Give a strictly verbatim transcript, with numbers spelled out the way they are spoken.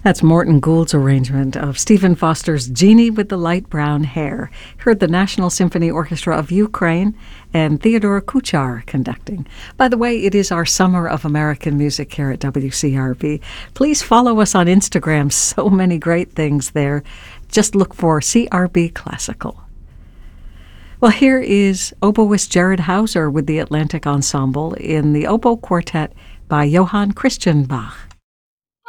That's Morton Gould's arrangement of Stephen Foster's Jeannie with the Light Brown Hair. Heard the National Symphony Orchestra of Ukraine and Theodore Kuchar conducting. By the way, it is our Summer of American Music here at W C R B. Please follow us on Instagram. So many great things there. Just look for C R B Classical. Well, here is oboist Jared Hauser with the Atlantic Ensemble in the Oboe Quartet by Johann Christian Bach.